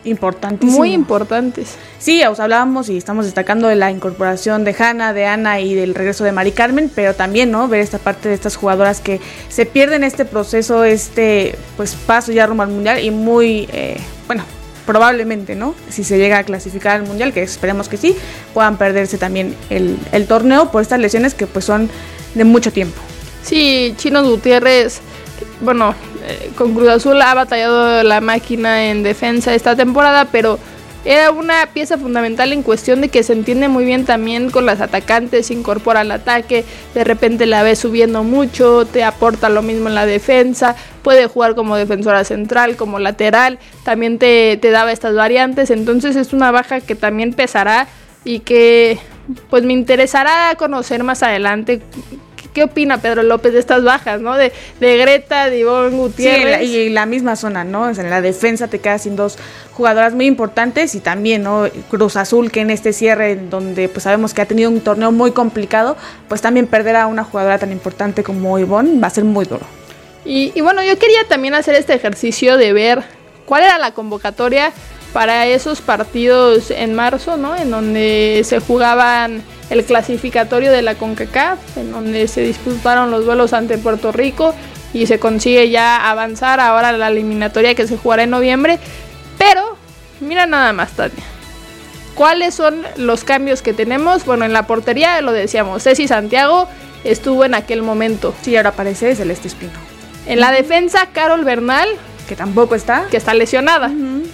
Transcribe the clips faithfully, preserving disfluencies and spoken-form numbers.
importantísimos. Muy importantes. Sí, os hablábamos y estamos destacando de la incorporación de Hanna, de Ana y del regreso de Mari Carmen, pero también, ¿no?, ver esta parte de estas jugadoras que se pierden este proceso, este pues paso ya rumbo al Mundial y muy, eh, bueno, probablemente, ¿no?, si se llega a clasificar al Mundial, que esperemos que sí, puedan perderse también el, el torneo por estas lesiones que pues son de mucho tiempo. Sí, Chinos Gutiérrez, bueno, eh, con Cruz Azul ha batallado la máquina en defensa esta temporada, pero era una pieza fundamental en cuestión de que se entiende muy bien también con las atacantes, se incorpora al ataque, de repente la ves subiendo mucho, te aporta lo mismo en la defensa, puede jugar como defensora central, como lateral, también te, te daba estas variantes, entonces es una baja que también pesará y que pues me interesará conocer más adelante. ¿Qué opina Pedro López de estas bajas, no? De, de Greta, de Ivonne Gutiérrez. Sí, y la misma zona, ¿no? O sea, en la defensa te quedas sin dos jugadoras muy importantes y también, ¿no?, Cruz Azul, que en este cierre, donde pues sabemos que ha tenido un torneo muy complicado, pues también perder a una jugadora tan importante como Ivonne va a ser muy duro. Y, y bueno, yo quería también hacer este ejercicio de ver cuál era la convocatoria para esos partidos en marzo, ¿no?, en donde se jugaban el clasificatorio de la CONCACAF, en donde se disputaron los duelos ante Puerto Rico y se consigue ya avanzar ahora a la eliminatoria que se jugará en noviembre. Pero, mira nada más, Tania, ¿cuáles son los cambios que tenemos? Bueno, en la portería, lo decíamos, Ceci Santiago estuvo en aquel momento. Sí, ahora aparece Celeste Espino. En la defensa, Carol Bernal, que tampoco está. Que está lesionada. Uh-huh.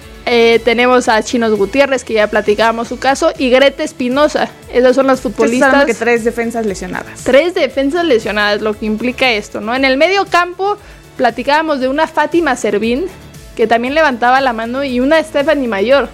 Eh, tenemos a Chinos Gutiérrez, que ya platicábamos su caso, y Greta Espinosa. Esas son las futbolistas. Que tres defensas lesionadas. Tres defensas lesionadas, lo que implica esto, ¿no? En el medio campo platicábamos de una Fátima Servín, que también levantaba la mano, y una Stephanie Mayor.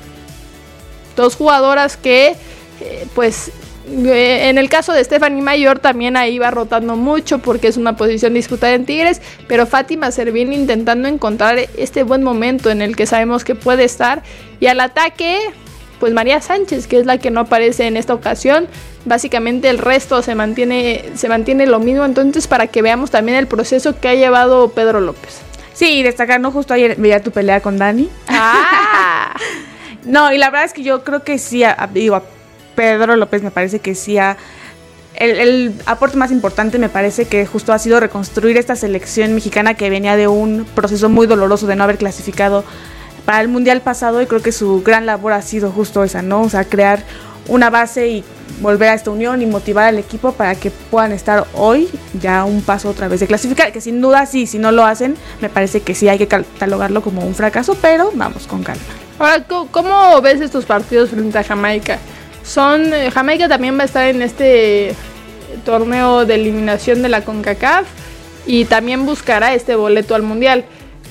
Dos jugadoras que, eh, pues, eh, en el caso de Stephanie Mayor también ahí va rotando mucho porque es una posición disputada en Tigres, pero Fátima Servín intentando encontrar este buen momento en el que sabemos que puede estar. Y al ataque, pues María Sánchez, que es la que no aparece en esta ocasión. Básicamente el resto se mantiene, se mantiene lo mismo, entonces para que veamos también el proceso que ha llevado Pedro López. Sí, destacar, ¿no? Justo ayer veía tu pelea con Dani. ¡Ah! No, y la verdad es que yo creo que sí, a, digo, a Pedro López me parece que sí ha... El, el aporte más importante me parece que justo ha sido reconstruir esta selección mexicana que venía de un proceso muy doloroso de no haber clasificado para el Mundial pasado, y creo que su gran labor ha sido justo esa, ¿no? O sea, crear una base y volver a esta unión y motivar al equipo para que puedan estar hoy ya un paso otra vez de clasificar, que sin duda sí, si no lo hacen, me parece que sí hay que catalogarlo como un fracaso, pero vamos con calma. Ahora, ¿cómo ves estos partidos frente a Jamaica? Son Jamaica también va a estar en este torneo de eliminación de la CONCACAF y también buscará este boleto al Mundial.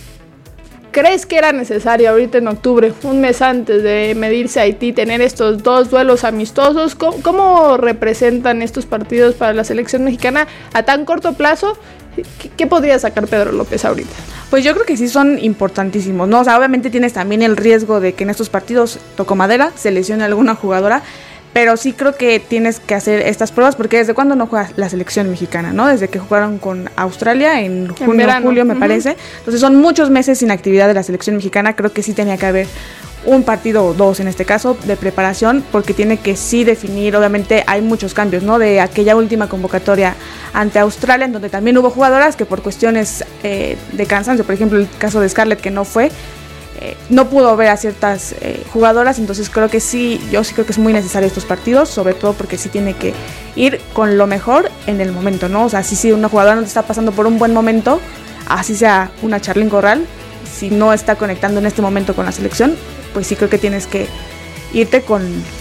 ¿Crees que era necesario ahorita en octubre, un mes antes de medirse a Haití, tener estos dos duelos amistosos? ¿Cómo, cómo representan estos partidos para la selección mexicana a tan corto plazo? ¿Qué, qué podría sacar Pedro López ahorita? Pues yo creo que sí son importantísimos, ¿no? O sea, obviamente tienes también el riesgo de que en estos partidos, toco madera, se lesione alguna jugadora, pero sí creo que tienes que hacer estas pruebas, porque ¿desde cuándo no juega la selección mexicana, no? Desde que jugaron con Australia en junio, en julio, me uh-huh. parece. Entonces son muchos meses sin actividad de la selección mexicana. Creo que sí tenía que haber un partido o dos en este caso de preparación, porque tiene que sí definir, obviamente hay muchos cambios, ¿no? De aquella última convocatoria ante Australia, en donde también hubo jugadoras que por cuestiones eh, de cansancio, por ejemplo el caso de Scarlett, que no fue, eh, no pudo ver a ciertas eh, jugadoras. Entonces creo que sí, yo sí creo que es muy necesario estos partidos, sobre todo porque sí tiene que ir con lo mejor en el momento, ¿no? O sea, si sí, una jugadora no te está pasando por un buen momento, así sea una Charlyn Corral, si no está conectando en este momento con la selección, pues sí creo que tienes que irte con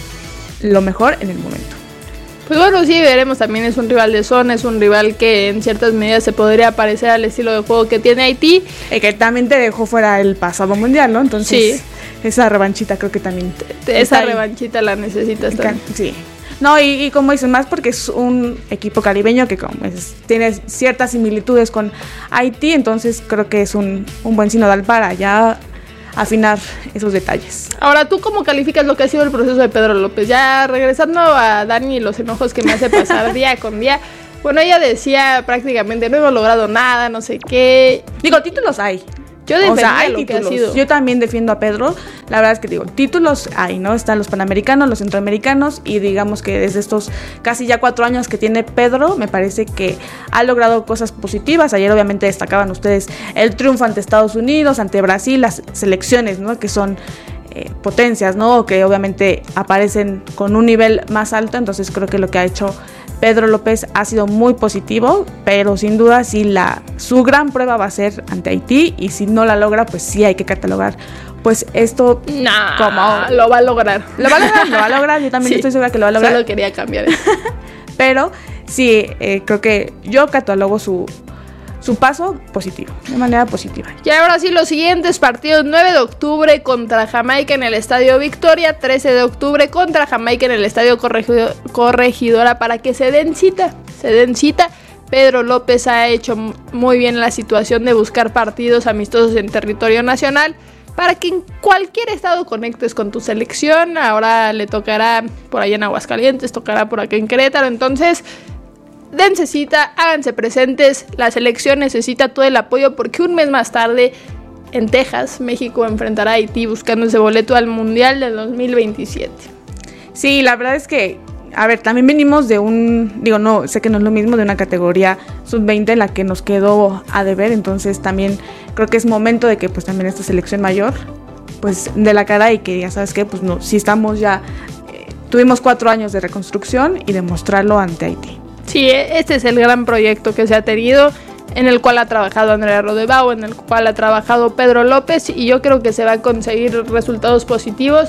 lo mejor en el momento. Pues bueno, sí, veremos, también es un rival de zona, es un rival que en ciertas medidas se podría parecer al estilo de juego que tiene Haití. Y que también te dejó fuera el pasado mundial, ¿no? Entonces, sí. Esa revanchita creo que también... Te, esa revanchita la necesitas también. Sí. No, y, y como dicen, más porque es un equipo caribeño que como es, tiene ciertas similitudes con Haití, entonces creo que es un, un buen sinodal para ya afinar esos detalles. Ahora, ¿tú cómo calificas lo que ha sido el proceso de Pedro López? Ya regresando a Dani y los enojos que me hace pasar día con día. Bueno, ella decía prácticamente, no hemos logrado nada, no sé qué. Digo, títulos hay. Yo o sea, hay lo títulos. Que ha sido. Yo también defiendo a Pedro. La verdad es que digo, títulos hay, ¿no? Están los panamericanos, los centroamericanos y digamos que desde estos casi ya cuatro años que tiene Pedro, me parece que ha logrado cosas positivas. Ayer obviamente destacaban ustedes el triunfo ante Estados Unidos, ante Brasil, las selecciones, ¿no? Que son eh, potencias, ¿no? Que obviamente aparecen con un nivel más alto. Entonces creo que lo que ha hecho Pedro López ha sido muy positivo, pero sin duda sí la, su gran prueba va a ser ante Haití y si no la logra, pues sí hay que catalogar pues esto nah, como... lo va a lograr. Lo va a lograr, lo va a lograr, yo también sí, estoy segura que lo va a lograr. Solo quería cambiar eso. Pero sí, eh, creo que yo catalogo su... su paso positivo, de manera positiva. Y ahora sí, los siguientes partidos: nueve de octubre contra Jamaica en el Estadio Victoria, trece de octubre contra Jamaica en el Estadio Corregidor, Corregidora, para que se den cita, se den cita. Pedro López ha hecho muy bien la situación de buscar partidos amistosos en territorio nacional para que en cualquier estado conectes con tu selección. Ahora le tocará por allá en Aguascalientes, tocará por acá en Querétaro, entonces... dense cita, háganse presentes, la selección necesita todo el apoyo porque un mes más tarde en Texas, México enfrentará a Haití buscando ese boleto al Mundial del dos mil veintisiete. Sí, la verdad es que, a ver, también venimos de un, digo, no, sé que no es lo mismo, de una categoría sub veinte en la que nos quedó a deber, entonces también creo que es momento de que pues también esta selección mayor, pues de la cara y que ya sabes que, pues no, si estamos ya, eh, tuvimos cuatro años de reconstrucción y demostrarlo ante Haití. Sí, este es el gran proyecto que se ha tenido, en el cual ha trabajado Andrea Rodebau, en el cual ha trabajado Pedro López, y yo creo que se va a conseguir resultados positivos.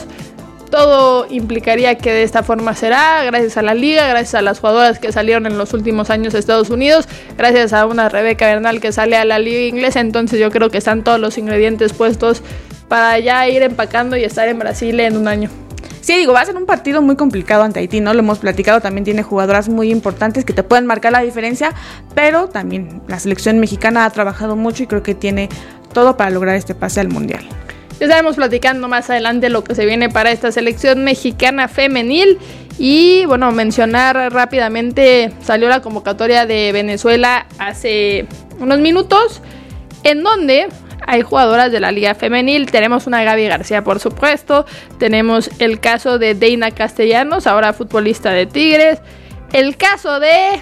Todo implicaría que de esta forma será, gracias a la liga, gracias a las jugadoras que salieron en los últimos años a Estados Unidos, gracias a una Rebeca Bernal que sale a la liga inglesa. Entonces yo creo que están todos los ingredientes puestos para ya ir empacando y estar en Brasil en un año. Sí, digo, va a ser un partido muy complicado ante Haití, ¿no? Lo hemos platicado, también tiene jugadoras muy importantes que te pueden marcar la diferencia, pero también la selección mexicana ha trabajado mucho y creo que tiene todo para lograr este pase al Mundial. Ya estaremos platicando más adelante lo que se viene para esta selección mexicana femenil. Y bueno, mencionar rápidamente, salió la convocatoria de Venezuela hace unos minutos, en donde... hay jugadoras de la liga femenil. Tenemos una Gaby García, por supuesto. Tenemos el caso de Deina Castellanos, ahora futbolista de Tigres. El caso de...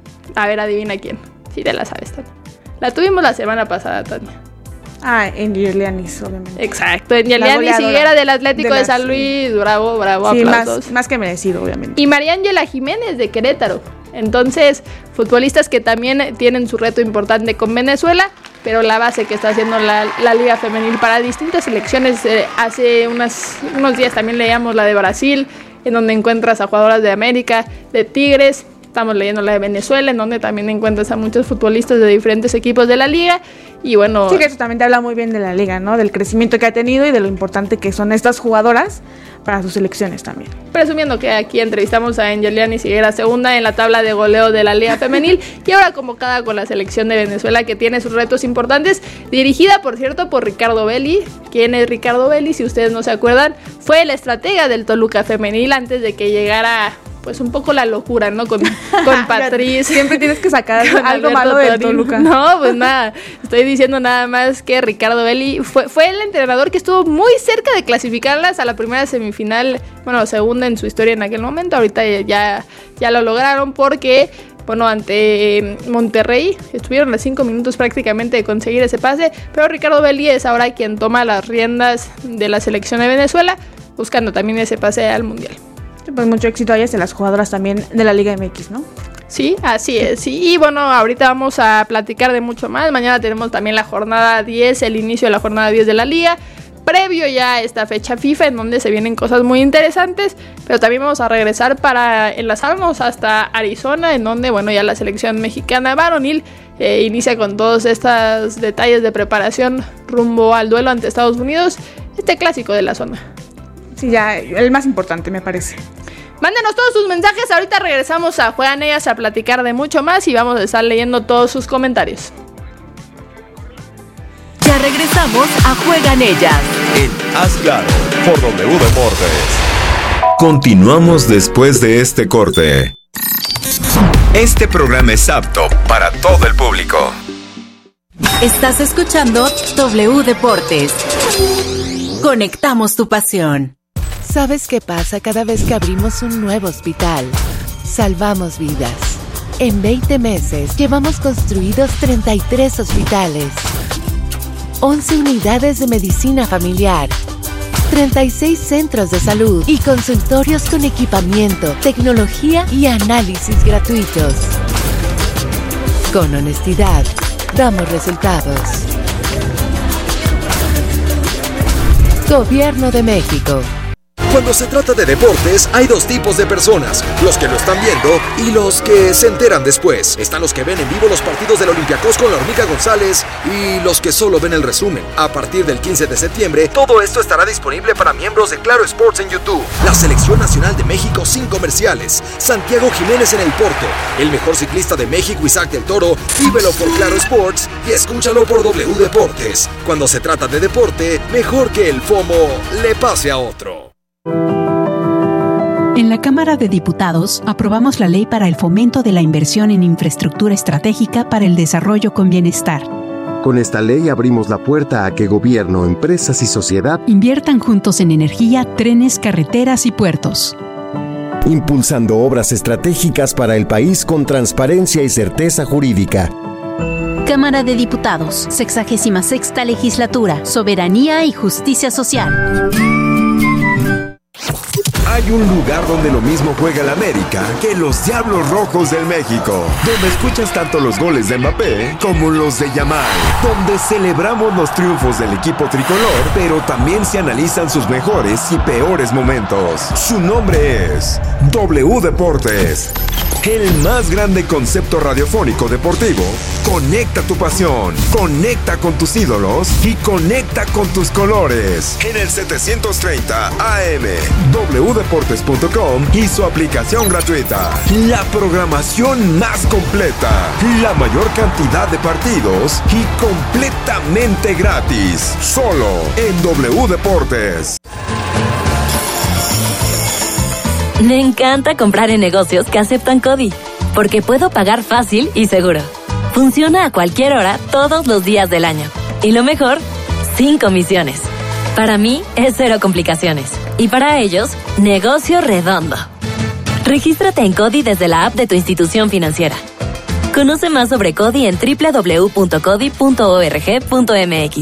a ver, adivina quién. Si te la sabes, Tania. La tuvimos la semana pasada, Tania. Ah, en Yerlianis, obviamente. Exacto, en Yerlianis Higuera del Atlético de, de San Luis. Bravo, bravo, sí, aplausos. Más, más que merecido, obviamente. Y María Ángela Jiménez de Querétaro. Entonces, futbolistas que también tienen su reto importante con Venezuela, pero la base que está haciendo la, la Liga Femenil para distintas selecciones. Eh, hace unas, unos días también leíamos la de Brasil, en donde encuentras a jugadoras de América, de Tigres. Estamos leyendo la de Venezuela, en donde también encuentras a muchos futbolistas de diferentes equipos de la liga. Y bueno... sí, que eso también te habla muy bien de la liga, ¿no? Del crecimiento que ha tenido y de lo importante que son estas jugadoras para sus selecciones también. Presumiendo que aquí entrevistamos a Yerlianis Higuera, segunda en la tabla de goleo de la Liga Femenil, y ahora convocada con la selección de Venezuela, que tiene sus retos importantes, dirigida, por cierto, por Ricardo Belli. ¿Quién es Ricardo Belli? Si ustedes no se acuerdan, fue el estratega del Toluca Femenil antes de que llegara... pues un poco la locura, ¿no? Con, con Patriz. Siempre tienes que sacar algo malo del Toluca. No, pues nada. Estoy diciendo nada más que Ricardo Belli fue, fue el entrenador que estuvo muy cerca de clasificarlas a la primera semifinal, bueno, segunda en su historia en aquel momento. Ahorita ya, ya lo lograron porque, bueno, ante Monterrey estuvieron a cinco minutos prácticamente de conseguir ese pase, pero Ricardo Belli es ahora quien toma las riendas de la selección de Venezuela, buscando también ese pase al Mundial. Pues mucho éxito a ellas y a las jugadoras también de la Liga M X, ¿no? Sí, así es. Sí. Y bueno, ahorita vamos a platicar de mucho más. Mañana tenemos también la jornada diez, el inicio de la jornada diez de la Liga. Previo ya a esta fecha FIFA, en donde se vienen cosas muy interesantes. Pero también vamos a regresar para enlazarnos hasta Arizona, en donde, bueno, ya la selección mexicana varonil eh, inicia con todos estos detalles de preparación rumbo al duelo ante Estados Unidos. Este clásico de la zona. Sí, ya el más importante, me parece. Mándenos todos sus mensajes. Ahorita regresamos a Juegan Ellas a platicar de mucho más y vamos a estar leyendo todos sus comentarios. Ya regresamos a Juegan Ellas en Haz Claro por W Deportes. Continuamos después de este corte. Este programa es apto para todo el público. Estás escuchando W Deportes. Conectamos tu pasión. ¿Sabes qué pasa cada vez que abrimos un nuevo hospital? Salvamos vidas. En veinte meses llevamos construidos treinta y tres hospitales, once unidades de medicina familiar, treinta y seis centros de salud y consultorios con equipamiento, tecnología y análisis gratuitos. Con honestidad, damos resultados. Gobierno de México. Cuando se trata de deportes, hay dos tipos de personas, los que lo están viendo y los que se enteran después. Están los que ven en vivo los partidos del Olympiacos con la Hormiga González y los que solo ven el resumen. A partir del quince de septiembre, todo esto estará disponible para miembros de Claro Sports en YouTube. La Selección Nacional de México sin comerciales. Santiago Jiménez en el Porto. El mejor ciclista de México, Isaac del Toro. Vívelo por Claro Sports y escúchalo por W Deportes. Cuando se trata de deporte, mejor que el FOMO le pase a otro. En la Cámara de Diputados aprobamos la ley para el fomento de la inversión en infraestructura estratégica para el desarrollo con bienestar. Con esta ley abrimos la puerta a que gobierno, empresas y sociedad inviertan juntos en energía, trenes, carreteras y puertos. Impulsando obras estratégicas para el país con transparencia y certeza jurídica. Cámara de Diputados, sexagésima sexta legislatura, soberanía y justicia social. Hay un lugar donde lo mismo juega el América que los Diablos Rojos del México, donde escuchas tanto los goles de Mbappé como los de Yamal, donde celebramos los triunfos del equipo tricolor, pero también se analizan sus mejores y peores momentos. Su nombre es W Deportes. El más grande concepto radiofónico deportivo. Conecta tu pasión, conecta con tus ídolos y conecta con tus colores. En el setecientos treinta A M, w deportes punto com y su aplicación gratuita. La programación más completa, la mayor cantidad de partidos y completamente gratis. Solo en W Deportes. Me encanta comprar en negocios que aceptan CODI, porque puedo pagar fácil y seguro. Funciona a cualquier hora, todos los días del año. Y lo mejor, sin comisiones. Para mí, es cero complicaciones. Y para ellos, negocio redondo. Regístrate en CODI desde la app de tu institución financiera. Conoce más sobre CODI en doble u doble u doble u punto codi punto org punto m x.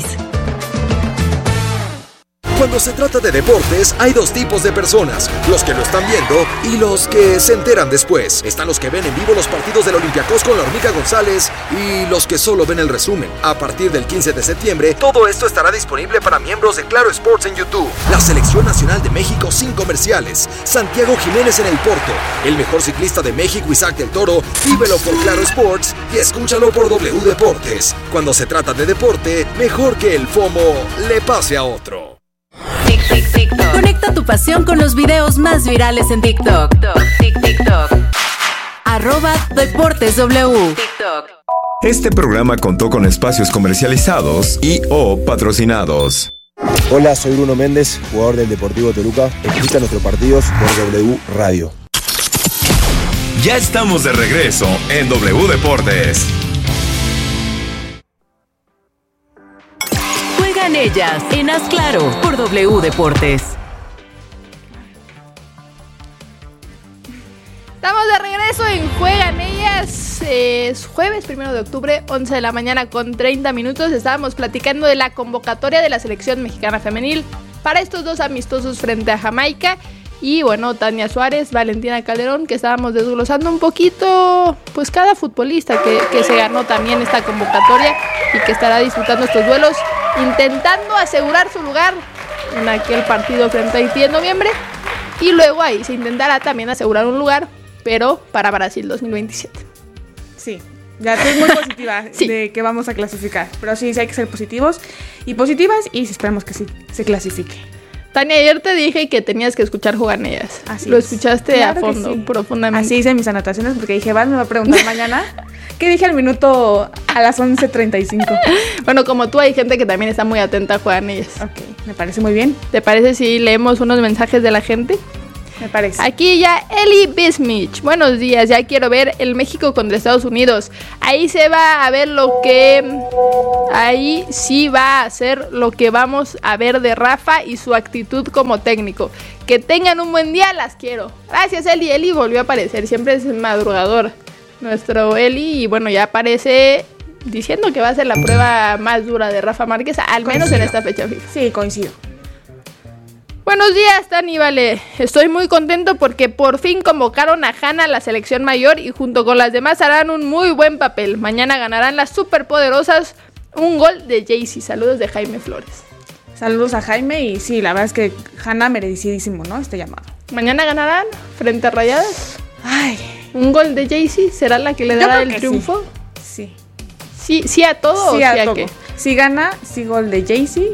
Cuando se trata de deportes, hay dos tipos de personas, los que lo están viendo y los que se enteran después. Están los que ven en vivo los partidos del Olympiacos con la Hormiga González y los que solo ven el resumen. A partir del quince de septiembre, todo esto estará disponible para miembros de Claro Sports en YouTube. La Selección Nacional de México sin comerciales. Santiago Jiménez en el Porto. El mejor ciclista de México, Isaac del Toro. Vívelo por Claro Sports y escúchalo por W Deportes. Cuando se trata de deporte, mejor que el FOMO le pase a otro. Conecta tu pasión con los videos más virales en TikTok. TikTok. Arroba Deportes W. TikTok. Este programa contó con espacios comercializados y o patrocinados. Hola, soy Bruno Méndez, jugador del Deportivo Toluca. Escucha nuestros partidos por W Radio. Ya estamos de regreso en W Deportes. Juegan ellas en Haz Claro por W Deportes. Estamos de regreso en Juegan Ellas. Es jueves primero de octubre, once de la mañana con treinta minutos. Estábamos platicando de la convocatoria de la selección mexicana femenil para estos dos amistosos frente a Jamaica. Y bueno, Tania Suárez, Valentina Calderón, que estábamos desglosando un poquito, pues cada futbolista que, que se ganó también esta convocatoria y que estará disfrutando estos duelos, intentando asegurar su lugar en aquel partido frente a Haití en noviembre. Y luego ahí se intentará también asegurar un lugar, pero para Brasil dos mil veintisiete. Sí, ya estoy muy positiva sí. de que vamos a clasificar. Pero sí, sí hay que ser positivos y positivas y esperemos que sí se clasifique. Tania, ayer te dije que tenías que escuchar Juegan Ellas. Así Lo es. escuchaste claro a fondo, sí. profundamente. Así hice mis anotaciones porque dije, Val me va a preguntar mañana qué dije al minuto a las once treinta y cinco. Bueno, como tú, hay gente que también está muy atenta a Juegan Ellas. Ok, me parece muy bien. ¿Te parece si leemos unos mensajes de la gente? Me parece. Aquí ya Eli Bismich. Buenos días, ya quiero ver el México contra Estados Unidos. Ahí se va a ver lo que... Ahí sí va a ser lo que vamos a ver de Rafa y su actitud como técnico. Que tengan un buen día, las quiero. Gracias, Eli. Eli volvió a aparecer, siempre es madrugador nuestro Eli. Y bueno, ya aparece diciendo que va a ser la prueba más dura de Rafa Márquez, al menos coincido. En esta fecha fija. Sí, coincido. Buenos días, Tani, vale. Estoy muy contento porque por fin convocaron a Hanna a la selección mayor y junto con las demás harán un muy buen papel. Mañana ganarán las superpoderosas un gol de Jaycee. Saludos de Jaime Flores. Saludos a Jaime y sí, la verdad es que Hanna merecidísimo, ¿no? Este llamado. Mañana ganarán frente a Rayadas. Ay, un gol de Jaycee será la que le dará el triunfo. Sí. Sí, sí a todo sí o a sí a todo. qué. Sí gana, sí gol de Jaycee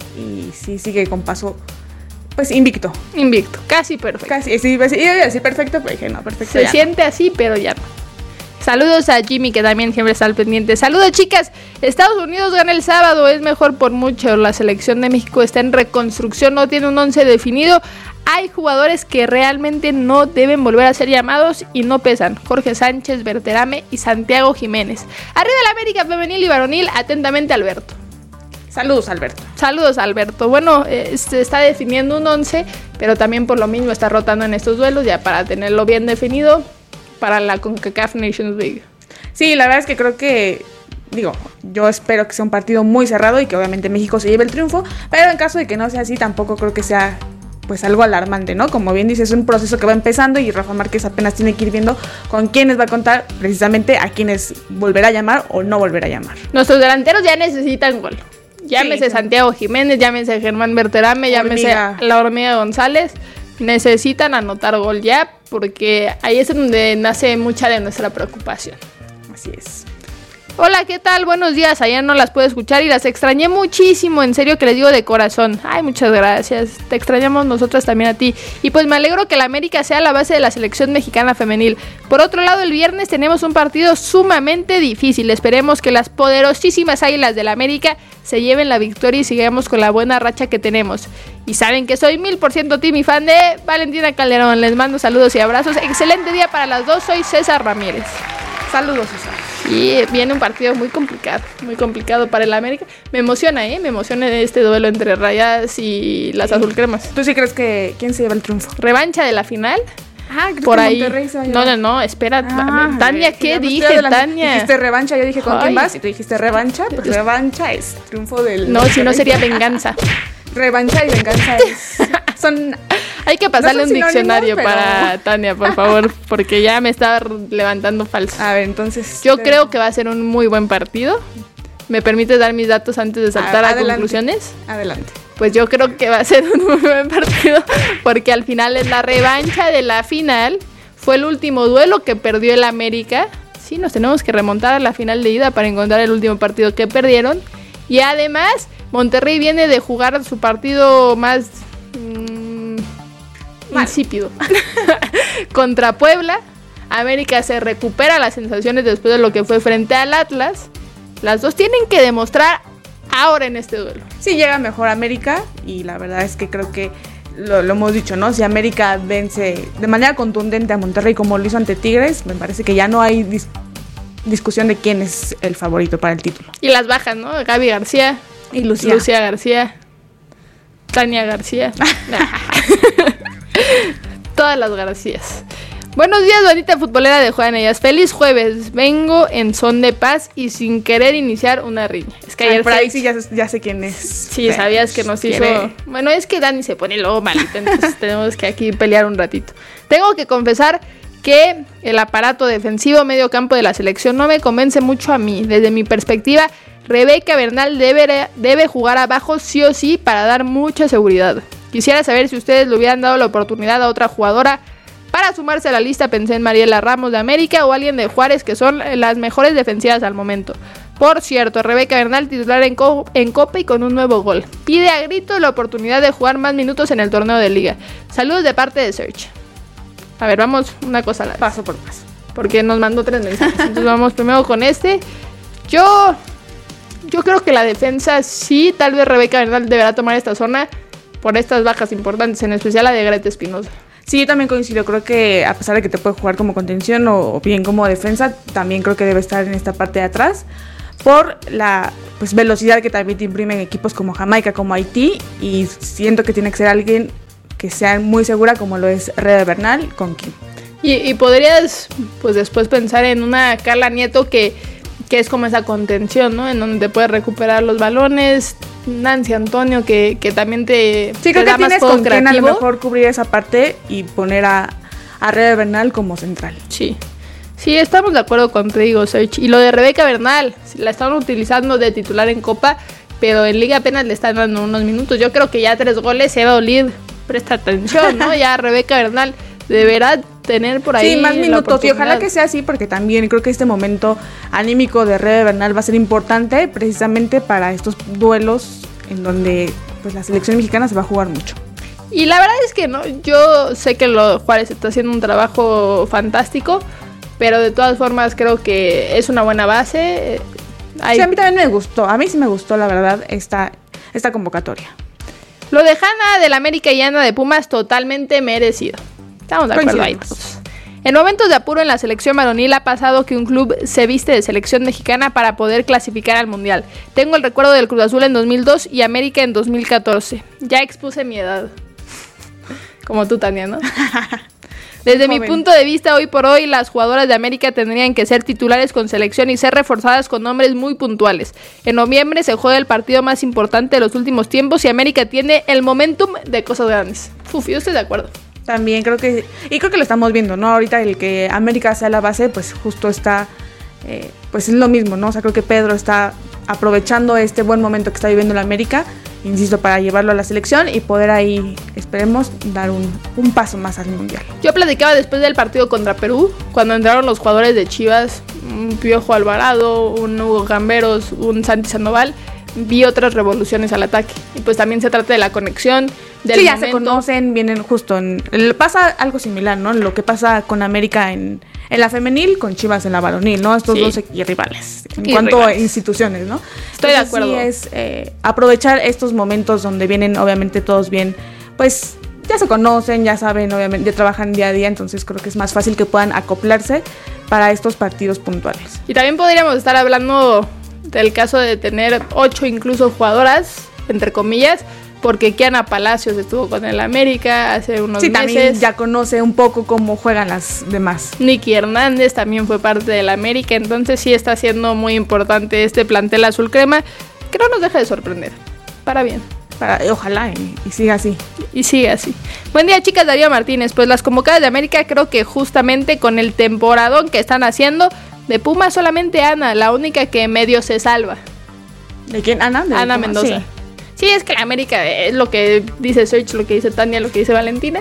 y sí sigue con paso. Pues invicto. Invicto, casi perfecto. Casi, sí, iba a decir perfecto, pero dije no, perfecto. Se siente no. así, pero ya no. Saludos a Jimmy, que también siempre está al pendiente. Saludos, chicas. Estados Unidos gana el sábado, es mejor por mucho. La selección de México está en reconstrucción, no tiene un once definido. Hay jugadores que realmente no deben volver a ser llamados y no pesan. Jorge Sánchez, Berterame y Santiago Jiménez. Arriba la América femenil y varonil, atentamente Alberto. Saludos, Alberto. Saludos, Alberto. Bueno, eh, se está definiendo un once, pero también por lo mismo está rotando en estos duelos ya para tenerlo bien definido para la CONCACAF Nations League. Sí, la verdad es que creo que, digo, yo espero que sea un partido muy cerrado y que obviamente México se lleve el triunfo, pero en caso de que no sea así, tampoco creo que sea pues algo alarmante, ¿no? Como bien dices, es un proceso que va empezando y Rafa Márquez apenas tiene que ir viendo con quiénes va a contar, precisamente a quiénes volverá a llamar o no volverá a llamar. Nuestros delanteros ya necesitan gol. Llámese sí, Santiago Jiménez, llámese Germán Berterame, llámese La Hormiga González. Necesitan anotar gol ya, porque ahí es donde nace mucha de nuestra preocupación. Así es. Hola, ¿qué tal? Buenos días. Ayer no las pude escuchar y las extrañé muchísimo. En serio que les digo de corazón. Ay, muchas gracias. Te extrañamos nosotras también a ti. Y pues me alegro que la América sea la base de la selección mexicana femenil. Por otro lado, el viernes tenemos un partido sumamente difícil. Esperemos que las poderosísimas Águilas de la América se lleven la victoria y sigamos con la buena racha que tenemos. Y saben que soy mil por ciento team y fan de Valentina Calderón. Les mando saludos y abrazos. Excelente día para las dos. Soy César Ramírez. Saludos, César. Y viene un partido muy complicado, muy complicado para el América. Me emociona, ¿eh? Me emociona este duelo entre Rayadas y las azulcremas. ¿Tú sí crees que quién se lleva el triunfo? Revancha de la final. Ah, creo por que ahí. Monterrey se va a no, no, no, espera. Ah, Tania, ¿qué ya dije, Tania? Dijiste revancha, yo dije ¿con Ay. quién vas? Y tú dijiste revancha, pues revancha es triunfo del... No, si no sería venganza. Revancha y venganza es... Son... Hay que pasarle no un diccionario pero... para Tania, por favor, porque ya me está levantando falso. A ver, entonces... Yo te... creo que va a ser un muy buen partido. ¿Me permites dar mis datos antes de saltar a, a conclusiones? Adelante. Pues yo creo que va a ser un muy buen partido, porque al final es la revancha de la final. Fue el último duelo que perdió el América. Sí, nos tenemos que remontar a la final de ida para encontrar el último partido que perdieron. Y además, Monterrey viene de jugar su partido más... Mmm, insípido contra Puebla. América se recupera las sensaciones después de lo que fue frente al Atlas. Las dos tienen que demostrar ahora en este duelo. Sí, llega mejor América y la verdad es que creo que lo, lo hemos dicho, ¿no? Si América vence de manera contundente a Monterrey como lo hizo ante Tigres, me parece que ya no hay dis- discusión de quién es el favorito para el título. Y las bajas, ¿no? Gaby García y Lucía, Lucía García, Tania García. Todas las Garcías. Buenos días, bonita futbolera de Juan Ellas. Feliz jueves. Vengo en son de paz y sin querer iniciar una riña. Es que ayer por ahí sí ya, ya sé quién es. Sí, pero sabías que nos hizo. Quiere. Bueno, es que Dani se pone luego malita, entonces tenemos que aquí pelear un ratito. Tengo que confesar que el aparato defensivo medio campo de la selección no me convence mucho a mí. Desde mi perspectiva, Rebeca Bernal debe, debe jugar abajo sí o sí para dar mucha seguridad. Quisiera saber si ustedes le hubieran dado la oportunidad a otra jugadora para sumarse a la lista. Pensé en Mariela Ramos de América o alguien de Juárez, que son las mejores defensivas al momento. Por cierto, Rebeca Bernal titular en, co- en Copa y con un nuevo gol. Pide a grito la oportunidad de jugar más minutos en el torneo de Liga. Saludos de parte de Search. A ver, vamos una cosa a la vez. Paso por paso. Porque nos mandó tres mensajes. Entonces vamos primero con este. Yo, yo creo que la defensa sí, tal vez Rebeca Bernal deberá tomar esta zona por estas bajas importantes, en especial la de Greta Espinosa. Sí, yo también coincido, creo que a pesar de que te puede jugar como contención o, o bien como defensa, también creo que debe estar en esta parte de atrás por la pues velocidad que también te imprimen equipos como Jamaica, como Haití, y siento que tiene que ser alguien que sea muy segura como lo es Rebe Bernal con Kim. Y, y podrías pues después pensar en una Carla Nieto que, que es como esa contención, ¿no? En donde te puedes recuperar los balones, Nancy Antonio que, que también te, sí, te creo da que más tienes juego con quien a lo creativo. mejor cubrir esa parte y poner a, a Rebe Bernal como central. Sí. Sí, estamos de acuerdo contigo, Serge. Y lo de Rebeca Bernal, la están utilizando de titular en Copa, pero en Liga apenas le están dando unos minutos. Yo creo que ya tres goles se va a olir. Presta atención, ¿no? Ya Rebeca Bernal deberá tener por ahí sí, más la minutos, y ojalá oportunidad. que sea así, porque también creo que este momento anímico de Rebe Bernal va a ser importante precisamente para estos duelos en donde pues la selección mexicana se va a jugar mucho. Y la verdad es que no, yo sé que lo Juárez está haciendo un trabajo fantástico, pero de todas formas creo que es una buena base. Hay... Sí, a mí también me gustó, a mí sí me gustó la verdad esta, esta convocatoria. Lo de Hanna del América y Ana de Pumas totalmente merecido. Estamos de acuerdo ahí todos. En momentos de apuro en la selección varonil ha pasado que un club se viste de selección mexicana para poder clasificar al Mundial. Tengo el recuerdo del Cruz Azul en dos mil dos y América en dos mil catorce. Ya expuse mi edad. Como tú, Tania, ¿no? Desde Joven. mi punto de vista, hoy por hoy, las jugadoras de América tendrían que ser titulares con selección y ser reforzadas con nombres muy puntuales. En noviembre se juega el partido más importante de los últimos tiempos y América tiene el momentum de cosas grandes. Uf, yo estoy de acuerdo. También creo que, y creo que lo estamos viendo, ¿no? Ahorita el que América sea la base, pues justo está, eh, pues es lo mismo, ¿no? O sea, creo que Pedro está aprovechando este buen momento que está viviendo la América, insisto, para llevarlo a la selección y poder ahí, esperemos, dar un, un paso más al Mundial. Yo platicaba después del partido contra Perú, cuando entraron los jugadores de Chivas, un Piojo Alvarado, un Hugo Gamberos, un Santi Sandoval, vi otras revoluciones al ataque. Y pues también se trata de la conexión, del sí, ya momento. Se conocen, vienen justo en... Pasa algo similar, ¿no? Lo que pasa con América en, en la femenil, con Chivas en la varonil, ¿no? Estos sí. dos y rivales, en y cuanto rivales. a instituciones, ¿no? Estoy Entonces, de acuerdo. Sí es eh, aprovechar estos momentos donde vienen obviamente todos bien, pues ya se conocen, ya saben, obviamente, ya trabajan día a día, entonces creo que es más fácil que puedan acoplarse para estos partidos puntuales. Y también podríamos estar hablando del caso de tener ocho incluso jugadoras, entre comillas, porque Kiana Palacios estuvo con el América hace unos sí, meses. Sí, también ya conoce un poco cómo juegan las demás. Nikki Hernández también fue parte del América, entonces sí está siendo muy importante este plantel azul crema, que no nos deja de sorprender, para bien. Para, ojalá y, y siga así. Y siga así. Buen día, chicas. Darío Martínez. Pues las convocadas de América creo que justamente con el temporadón que están haciendo, de Pumas solamente Ana, la única que medio se salva. ¿De quién? Ana. ¿De Ana Pumas? Mendoza. Sí. Sí, es que la América es lo que dice Serge, lo que dice Tania, lo que dice Valentina.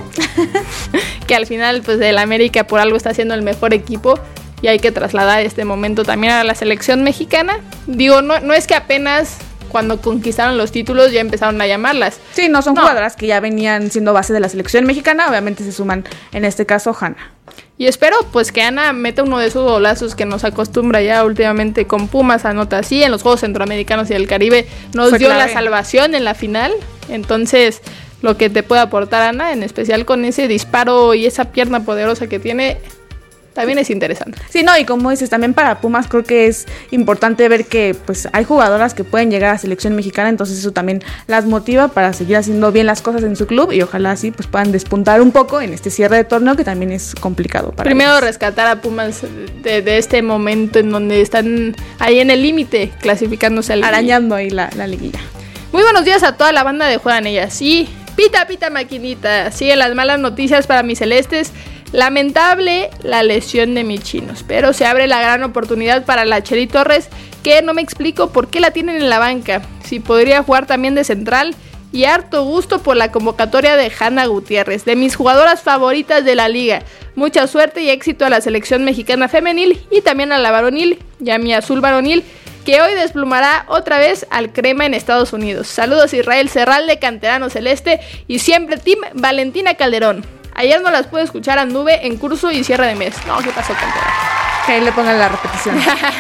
Que al final, pues el América por algo está siendo el mejor equipo y hay que trasladar este momento también a la selección mexicana. Digo, no, no es que apenas cuando conquistaron los títulos ya empezaron a llamarlas. Sí, no son no. jugadoras que ya venían siendo base de la selección mexicana, obviamente se suman en este caso Hanna. Y espero pues que Ana meta uno de esos golazos que nos acostumbra ya últimamente con Pumas, anota así, en los Juegos Centroamericanos y del Caribe nos Fue dio clave. La salvación en la final, entonces lo que te puede aportar Ana, en especial con ese disparo y esa pierna poderosa que tiene, también es interesante. Sí, no, y como dices, también para Pumas creo que es importante ver que pues hay jugadoras que pueden llegar a selección mexicana, entonces eso también las motiva para seguir haciendo bien las cosas en su club y ojalá así pues puedan despuntar un poco en este cierre de torneo que también es complicado para Primero ellos. Rescatar a Pumas de, de este momento en donde están ahí en el límite, clasificándose al arañando ahí la, la liguilla. Muy buenos días a toda la banda de Juegan Ellas. Sí, pita, pita, maquinita. Siguen las malas noticias para mis celestes. Lamentable la lesión de mis chinos, pero se abre la gran oportunidad para la Cheri Torres, que no me explico por qué la tienen en la banca, si podría jugar también de central, y harto gusto por la convocatoria de Hanna Gutiérrez, de mis jugadoras favoritas de la liga. Mucha suerte y éxito a la selección mexicana femenil y también a la varonil y a mi azul varonil, que hoy desplumará otra vez al crema en Estados Unidos. Saludos Israel Serralde, canterano celeste, y siempre Team Valentina Calderón. Ayer no las pude escuchar a Nube en curso y cierre de mes. No, ¿qué pasó, cantera? Que ahí le pongan la repetición.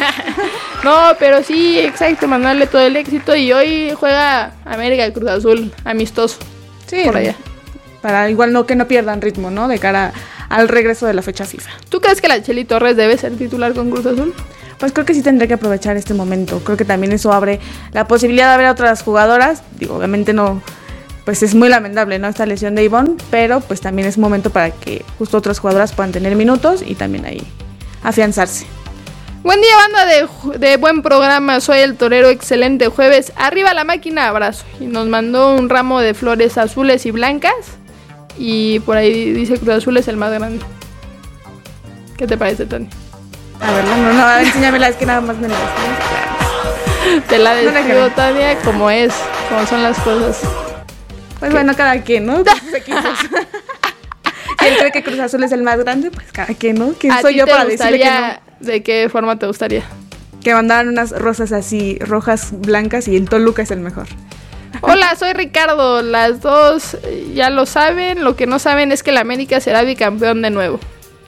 No, pero sí, exacto, mandarle todo el éxito. Y hoy juega América Cruz Azul, amistoso. Sí, por allá. para igual no que no pierdan ritmo, ¿no? De cara al regreso de la fecha FIFA. ¿Tú crees que la Cheli Torres debe ser titular con Cruz Azul? Pues creo que sí tendré que aprovechar este momento. Creo que también eso abre la posibilidad de ver a otras jugadoras. Digo, obviamente no, pues es muy lamentable, ¿no? Esta lesión de Ivonne, pero pues también es momento para que justo otras jugadoras puedan tener minutos y también ahí afianzarse. Buen día, banda de, de buen programa. Soy el Torero, excelente jueves. Arriba la máquina, abrazo. Y nos mandó un ramo de flores azules y blancas. Y por ahí dice Cruz Azul es el más grande. ¿Qué te parece, Tania? A ver, no, no, no, enséñamela, es que nada más me la describo. Te la describo, Tania, como es, como son las cosas. Pues ¿Qué? Bueno, cada quien, ¿no? Si él cree que Cruz Azul es el más grande, pues cada quien, ¿no? ¿Quién soy yo para decirle que no? ¿De qué forma te gustaría? Que mandaran unas rosas así, rojas, blancas, y el Toluca es el mejor. Hola, soy Ricardo. Las dos ya lo saben. Lo que no saben es que el América será bicampeón de nuevo.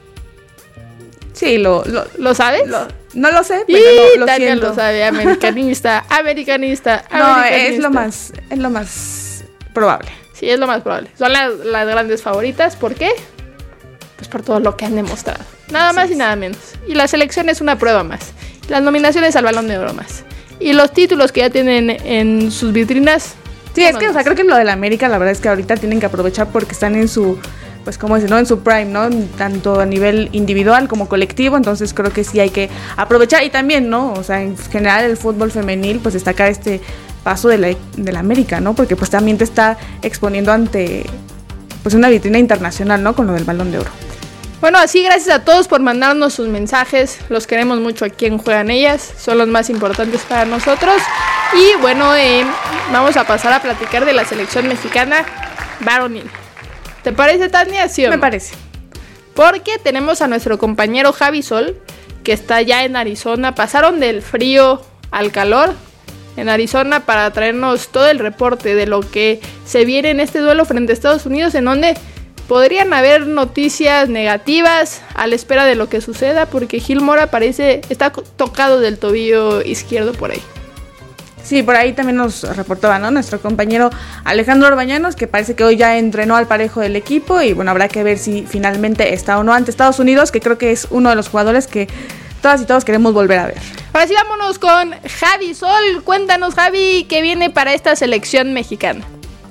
Sí, lo... ¿Lo, ¿lo sabes? Lo, no lo sé, pero y lo, lo Tania siento. lo sabe. Americanista, americanista, no, americanista. es lo más, es lo más probable. Sí, es lo más probable. Son las, las grandes favoritas. ¿Por qué? Pues por todo lo que han demostrado. Nada más y nada menos. Y la selección es una prueba más. Las nominaciones al Balón de Oro más. Y los títulos que ya tienen en sus vitrinas. Sí, es que, más. o sea, creo que lo de la América, la verdad es que ahorita tienen que aprovechar porque están en su, pues como dicen, ¿no? En su prime, ¿no? Tanto a nivel individual como colectivo. Entonces creo que sí hay que aprovechar. Y también, ¿no? O sea, en general el fútbol femenil, pues destacar este paso de la, de la América, ¿no? Porque pues también te está exponiendo ante, pues una vitrina internacional, ¿no? Con lo del Balón de Oro. Bueno, así gracias a todos por mandarnos sus mensajes. Los queremos mucho aquí en Juegan Ellas. Son los más importantes para nosotros. Y bueno, eh, vamos a pasar a platicar de la selección mexicana varonil. ¿Te parece, Tania? ¿Sí o no? Me parece. Porque tenemos a nuestro compañero Javi Sol, que está ya en Arizona. Pasaron del frío al calor en Arizona para traernos todo el reporte de lo que se viene en este duelo frente a Estados Unidos, en donde podrían haber noticias negativas a la espera de lo que suceda, porque Gil Mora parece está tocado del tobillo izquierdo por ahí. Sí, por ahí también nos reportaba, ¿no? Nuestro compañero Alejandro Orbañanos, que parece que hoy ya entrenó al parejo del equipo y bueno, habrá que ver si finalmente está o no ante Estados Unidos, que creo que es uno de los jugadores que todas y todos queremos volver a ver. Ahora sí, vámonos con Javi Sol. Cuéntanos, Javi, ¿qué viene para esta selección mexicana?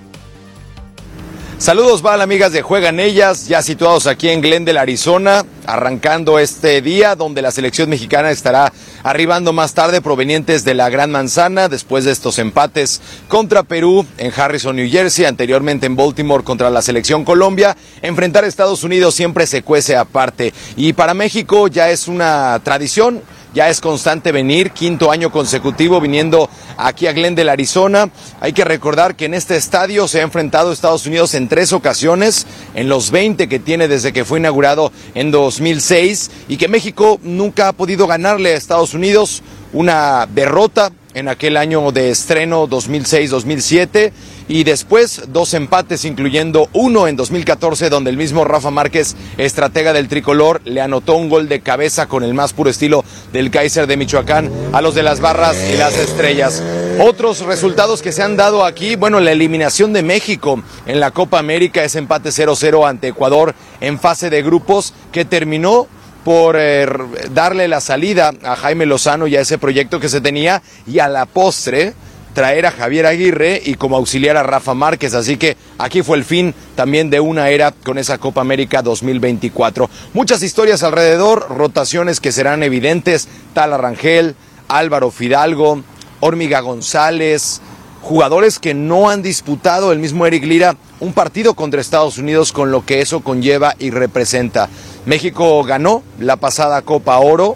Saludos, Val, amigas de Juegan Ellas, ya situados aquí en Glendale, Arizona, arrancando este día donde la selección mexicana estará arribando más tarde provenientes de la Gran Manzana, después de estos empates contra Perú en Harrison, New Jersey, anteriormente en Baltimore contra la selección Colombia. Enfrentar a Estados Unidos siempre se cuece aparte, y para México ya es una tradición. Ya es constante venir, quinto año consecutivo viniendo aquí a Glendale, Arizona. Hay que recordar que en este estadio se ha enfrentado a Estados Unidos en tres ocasiones, en los veinte que tiene desde que fue inaugurado en dos mil seis, y que México nunca ha podido ganarle a Estados Unidos. Una derrota en aquel año de estreno dos mil seis dos mil siete, y después dos empates, incluyendo uno en dos mil catorce, donde el mismo Rafa Márquez, estratega del tricolor, le anotó un gol de cabeza con el más puro estilo del Kaiser de Michoacán a los de las Barras y las Estrellas. Otros resultados que se han dado aquí, bueno, la eliminación de México en la Copa América, ese empate cero cero ante Ecuador en fase de grupos, que terminó por eh, darle la salida a Jaime Lozano y a ese proyecto que se tenía, y a la postre traer a Javier Aguirre y como auxiliar a Rafa Márquez. Así que aquí fue el fin también de una era con esa Copa América dos mil veinticuatro. Muchas historias alrededor, rotaciones que serán evidentes: Tala Rangel, Álvaro Fidalgo, Hormiga González, jugadores que no han disputado, el mismo Eric Lira, un partido contra Estados Unidos, con lo que eso conlleva y representa. México ganó la pasada Copa Oro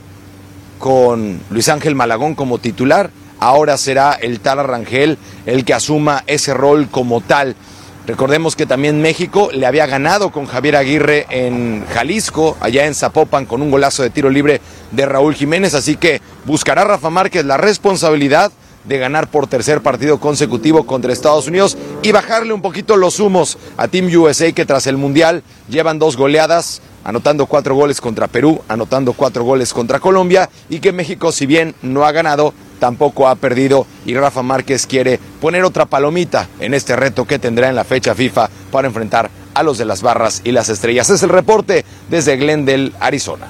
con Luis Ángel Malagón como titular. Ahora será el Tala Rangel el que asuma ese rol como tal. Recordemos que también México le había ganado con Javier Aguirre en Jalisco, allá en Zapopan, con un golazo de tiro libre de Raúl Jiménez. Así que buscará Rafa Márquez la responsabilidad de ganar por tercer partido consecutivo contra Estados Unidos y bajarle un poquito los humos a Team U S A, que tras el Mundial llevan dos goleadas, anotando cuatro goles contra Perú, anotando cuatro goles contra Colombia, y que México, si bien no ha ganado, tampoco ha perdido, y Rafa Márquez quiere poner otra palomita en este reto que tendrá en la fecha FIFA para enfrentar a los de las barras y las estrellas. Es el reporte desde Glendale, Arizona.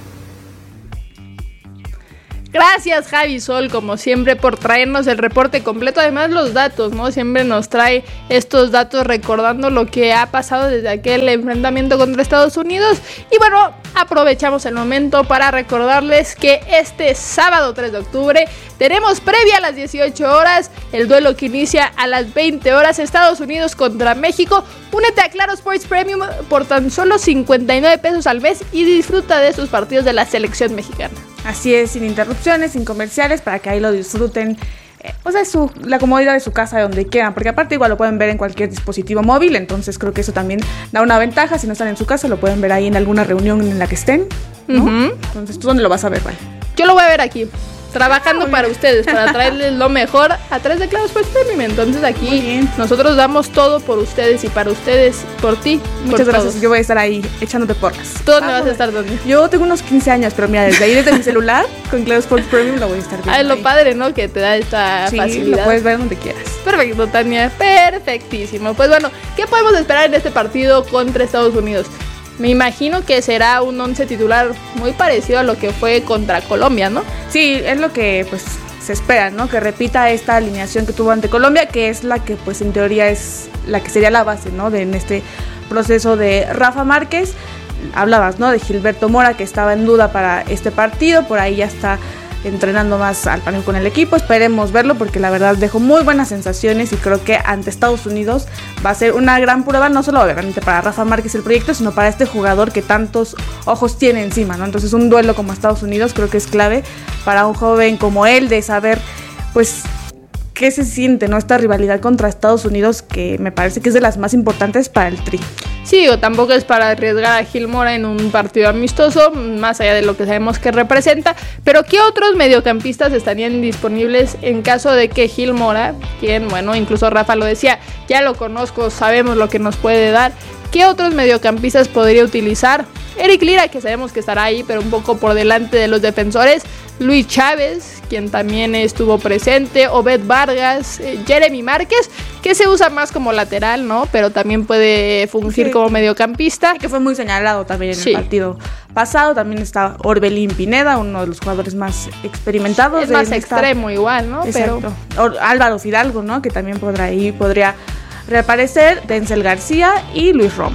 Gracias, Javi Sol, como siempre, por traernos el reporte completo. Además, los datos, ¿no? Siempre nos trae estos datos recordando lo que ha pasado desde aquel enfrentamiento contra Estados Unidos. Y bueno, aprovechamos el momento para recordarles que este sábado tres de octubre tenemos previa a las dieciocho horas, el duelo que inicia a las veinte horas, Estados Unidos contra México. Únete a Claro Sports Premium por tan solo cincuenta y nueve pesos al mes y disfruta de estos partidos de la selección mexicana. Así es, sin interrupciones, sin comerciales, para que ahí lo disfruten, eh, o sea, su, la comodidad de su casa, de donde quieran, porque aparte igual lo pueden ver en cualquier dispositivo móvil, entonces creo que eso también da una ventaja. Si no están en su casa, lo pueden ver ahí en alguna reunión en la que estén, ¿no? Uh-huh. Entonces, ¿tú dónde lo vas a ver, Val? Yo lo voy a ver aquí, trabajando para ustedes, para traerles lo mejor a través de Claro Sports Premium. Entonces aquí nosotros damos todo por ustedes y para ustedes, por ti. Muchas por gracias, todos. Yo voy a estar ahí echándote porras. ¿Tú dónde ah, vas a estar, Dani? Yo tengo unos quince años, pero mira, desde ahí, desde mi celular, con Claro Sports Premium lo voy a estar viendo. Ah, es lo ahí. padre, ¿no? Que te da esta sí, facilidad. Lo puedes ver donde quieras. Perfecto, Tania, perfectísimo. Pues bueno, ¿qué podemos esperar en este partido contra Estados Unidos? Me imagino que será un once titular muy parecido a lo que fue contra Colombia, ¿no? Sí, es lo que pues se espera, ¿no? Que repita esta alineación que tuvo ante Colombia, que es la que pues en teoría es la que sería la base, ¿no? De en este proceso de Rafa Márquez. Hablabas, ¿no? De Gilberto Mora, que estaba en duda para este partido, por ahí ya está entrenando más al parejo con el equipo. Esperemos verlo porque la verdad dejó muy buenas sensaciones y creo que ante Estados Unidos va a ser una gran prueba, no solo obviamente para Rafa Márquez el proyecto, sino para este jugador que tantos ojos tiene encima, ¿no? Entonces un duelo como Estados Unidos creo que es clave para un joven como él de saber pues qué se siente, ¿no? Esta rivalidad contra Estados Unidos, que me parece que es de las más importantes para el Tri. Sí, o tampoco es para arriesgar a Gil Mora en un partido amistoso, más allá de lo que sabemos que representa. Pero ¿qué otros mediocampistas estarían disponibles en caso de que Gil Mora, quien, bueno, incluso Rafa lo decía, ya lo conozco, sabemos lo que nos puede dar? ¿Qué otros mediocampistas podría utilizar? Eric Lira, que sabemos que estará ahí, pero un poco por delante de los defensores. Luis Chávez, quien también estuvo presente. Obed Vargas, eh, Jeremy Márquez, que se usa más como lateral, ¿no? Pero también puede fungir sí, como mediocampista. Que fue muy señalado también en sí. el partido pasado. También está Orbelín Pineda, uno de los jugadores más experimentados. Es más extremo esta... igual, ¿no? Exacto. Pero... Álvaro Fidalgo, ¿no? Que también podrá ahí, podría reaparecer. Denzel García y Luis Romo.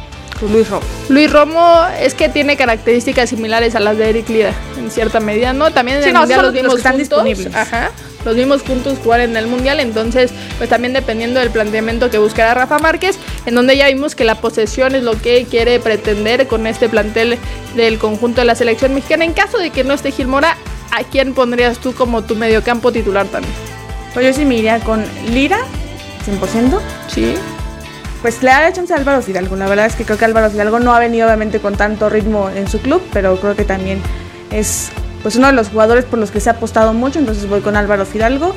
Luis Romo. Luis Romo es que tiene características similares a las de Eric Lira, en cierta medida, ¿no? También en sí, el no, Mundial los vimos los están juntos, disponibles. Ajá, los vimos juntos jugar en el Mundial, entonces, pues también dependiendo del planteamiento que buscará Rafa Márquez, en donde ya vimos que la posesión es lo que quiere pretender con este plantel del conjunto de la selección mexicana. En caso de que no esté Gil Mora, ¿a quién pondrías tú como tu mediocampo titular también? Pues yo sí me iría con Lira, cien por ciento. Sí. Pues le da chance a Álvaro Fidalgo. La verdad es que creo que Álvaro Fidalgo no ha venido obviamente con tanto ritmo en su club, pero creo que también es pues uno de los jugadores por los que se ha apostado mucho, entonces voy con Álvaro Fidalgo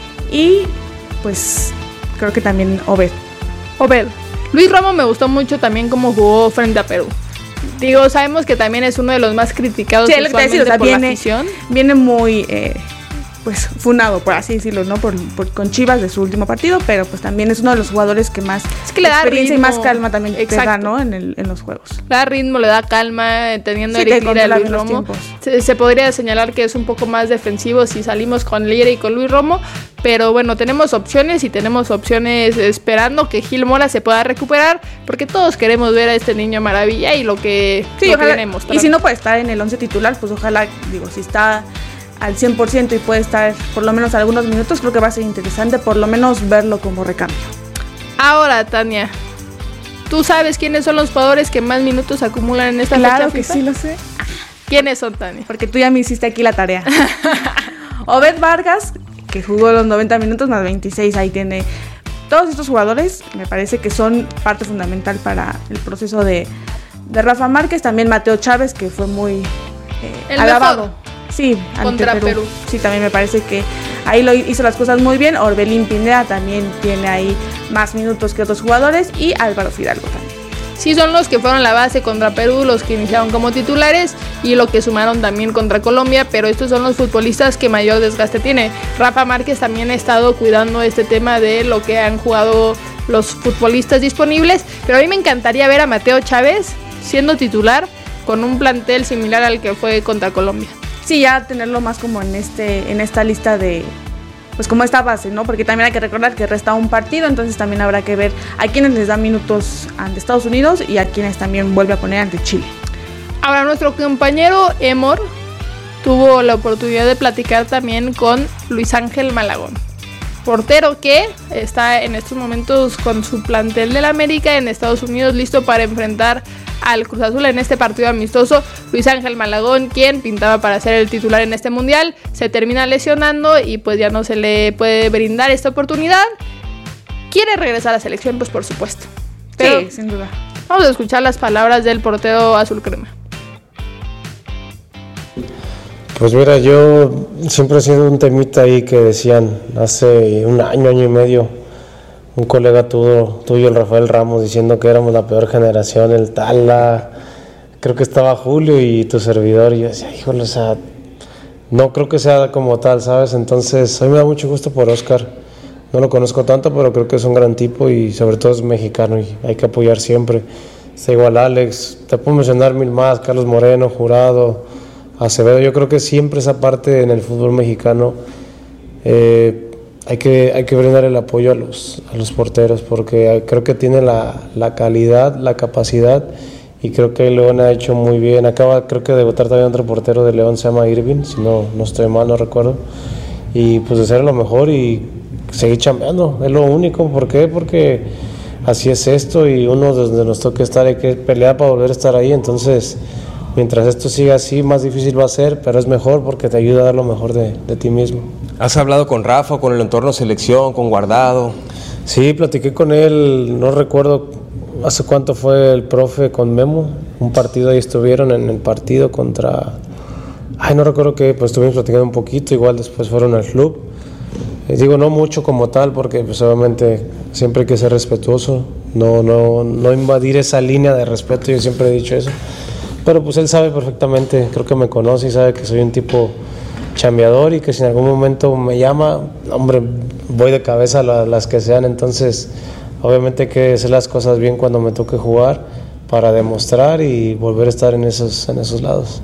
y pues creo que también Obed. Obed. Luis Romo me gustó mucho también cómo jugó frente a Perú. Digo, sabemos que también es uno de los más criticados sí, usualmente decir, o sea, por viene, la afición. Viene muy... Eh, pues funado, por así decirlo, ¿no? Por, por, con Chivas de su último partido, pero pues también es uno de los jugadores que más es que le da experiencia ritmo, y más calma también te da, ¿no? En, el, en los juegos. Le da ritmo, le da calma, teniendo sí, Eric Lira y Luis Romo. Se, se podría señalar que es un poco más defensivo si salimos con Lira y con Luis Romo, pero bueno, tenemos opciones y tenemos opciones esperando que Gil Mora se pueda recuperar, porque todos queremos ver a este niño maravilla y lo que, sí, lo ojalá, que viene mostrando. Y si no puede estar en el once titular, pues ojalá, digo, si está al cien por ciento y puede estar por lo menos algunos minutos, creo que va a ser interesante por lo menos verlo como recambio. Ahora, Tania, ¿tú sabes quiénes son los jugadores que más minutos acumulan en esta claro fecha que FIFA? Sí, lo sé. ¿Quiénes son, Tania? Porque tú ya me hiciste aquí la tarea. Obed Vargas, que jugó los noventa minutos más veintiséis, ahí tiene. Todos estos jugadores me parece que son parte fundamental para el proceso de, de Rafa Márquez. También Mateo Chávez, que fue muy eh, alabado. Mejor. Sí, contra ante Perú. Perú. Sí, también me parece que ahí lo hizo las cosas muy bien. Orbelín Pineda también tiene ahí más minutos que otros jugadores y Álvaro Fidalgo también. Sí, son los que fueron la base contra Perú, los que iniciaron como titulares y lo que sumaron también contra Colombia, pero estos son los futbolistas que mayor desgaste tiene. Rafa Márquez también ha estado cuidando este tema de lo que han jugado los futbolistas disponibles, pero a mí me encantaría ver a Mateo Chávez siendo titular con un plantel similar al que fue contra Colombia. Sí, ya tenerlo más como en este en esta lista de, pues como esta base, ¿no? Porque también hay que recordar que resta un partido, entonces también habrá que ver a quienes les da minutos ante Estados Unidos y a quienes también vuelve a poner ante Chile. Ahora, nuestro compañero Emor tuvo la oportunidad de platicar también con Luis Ángel Malagón, portero que está en estos momentos con su plantel del América en Estados Unidos, listo para enfrentar al Cruz Azul en este partido amistoso. Luis Ángel Malagón, quien pintaba para ser el titular en este mundial, se termina lesionando y pues ya no se le puede brindar esta oportunidad. Quiere regresar a la selección, pues por supuesto. Pero sí, sin duda. Vamos a escuchar las palabras del portero azul crema. Pues mira, yo siempre he sido un temita ahí que decían hace un año, año y medio, un colega tuyo, tuyo, el Rafael Ramos, diciendo que éramos la peor generación, el Tala, creo que estaba Julio y tu servidor, y yo decía, híjole, o sea, no creo que sea como tal, ¿sabes? Entonces, hoy me da mucho gusto por Oscar, no lo conozco tanto, pero creo que es un gran tipo y sobre todo es mexicano y hay que apoyar siempre. Está igual Alex, te puedo mencionar mil más, Carlos Moreno, Jurado, Acevedo. Yo creo que siempre esa parte en el fútbol mexicano eh, hay que hay que brindar el apoyo a los a los porteros, porque creo que tiene la, la calidad, la capacidad, y creo que León ha hecho muy bien. Acaba creo que de debutar también otro portero de León, se llama Irving, si no no estoy mal, no recuerdo, y pues de ser lo mejor y seguir chambeando, es lo único. ¿Por qué? Porque así es esto, y uno desde nos toca estar, hay que pelear para volver a estar ahí. Entonces, mientras esto siga así, más difícil va a ser, pero es mejor porque te ayuda a dar lo mejor de, de ti mismo. ¿Has hablado con Rafa, con el entorno selección, con Guardado? Sí, platiqué con él, no recuerdo hace cuánto fue el profe con Memo, un partido ahí estuvieron en el partido contra... Ay, no recuerdo qué, pues estuvimos platicando un poquito, igual después fueron al club. Eh, digo, no mucho como tal, porque pues obviamente siempre hay que ser respetuoso, no, no, no invadir esa línea de respeto, yo siempre he dicho eso. Pero pues él sabe perfectamente, creo que me conoce y sabe que soy un tipo chambeador y que si en algún momento me llama, hombre, voy de cabeza a la, las que sean. Entonces, obviamente hay que hacer las cosas bien cuando me toque jugar para demostrar y volver a estar en esos, en esos lados.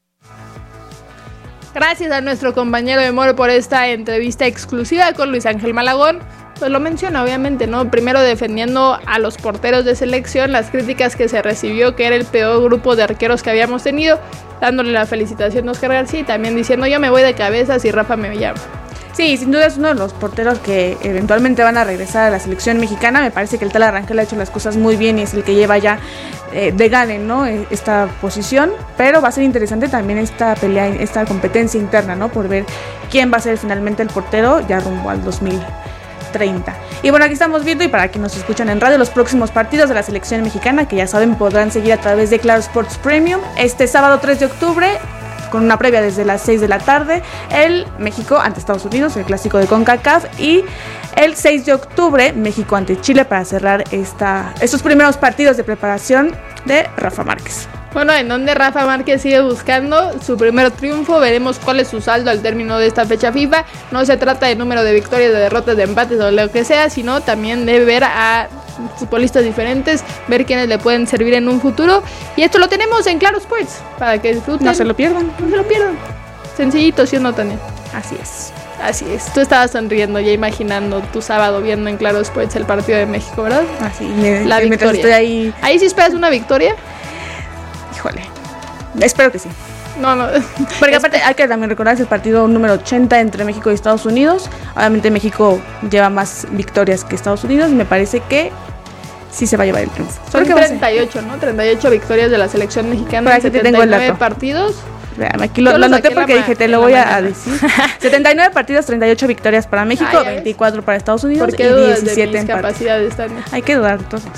Gracias a nuestro compañero Emor por esta entrevista exclusiva con Luis Ángel Malagón. Pues lo menciona, obviamente, ¿no? Primero defendiendo a los porteros de selección, las críticas que se recibió, que era el peor grupo de arqueros que habíamos tenido, dándole la felicitación a Oscar García y también diciendo, yo me voy de cabeza si Rafa me llama. Sí, sin duda es uno de los porteros que eventualmente van a regresar a la selección mexicana. Me parece que el Tala Rangel ha hecho las cosas muy bien y es el que lleva ya eh, de gane, ¿no?, esta posición, pero va a ser interesante también esta pelea, esta competencia interna, ¿no?, por ver quién va a ser finalmente el portero ya rumbo al dos mil treinta. Y bueno, aquí estamos viendo, y para quienes nos escuchan en radio, los próximos partidos de la selección mexicana, que ya saben podrán seguir a través de Claro Sports Premium. Este sábado tres de octubre, con una previa desde las seis de la tarde, el México ante Estados Unidos, el clásico de CONCACAF, y el seis de octubre, México ante Chile, para cerrar esta, estos primeros partidos de preparación de Rafa Márquez. Bueno, en donde Rafa Márquez sigue buscando su primer triunfo, veremos cuál es su saldo al término de esta fecha FIFA. No se trata de número de victorias, de derrotas, de empates o lo que sea, sino también de ver a futbolistas diferentes, ver quiénes le pueden servir en un futuro. Y esto lo tenemos en Claro Sports, para que disfruten. No se lo pierdan. No se lo pierdan. Sencillito, ¿sí o no, Tania? Así es. Así es. Tú estabas sonriendo, ya imaginando tu sábado viendo en Claro Sports el partido de México, ¿verdad? Así, me, la victoria. Estoy ahí... ¿Ahí sí esperas una victoria? Híjole, espero que sí. No, no. Porque aparte hay que también recordar que es el partido número ochenta entre México y Estados Unidos. Obviamente México lleva más victorias que Estados Unidos. Me parece que sí se va a llevar el triunfo. Son treinta y ocho, ¿no? treinta y ocho victorias de la selección mexicana en setenta y nueve partidos. Vean, aquí lo, lo anoté porque dije, te lo voy a, a decir. setenta y nueve partidos, treinta y ocho victorias para México, ah, veinticuatro para Estados Unidos y diecisiete en capacidades también. Hay que dudar entonces.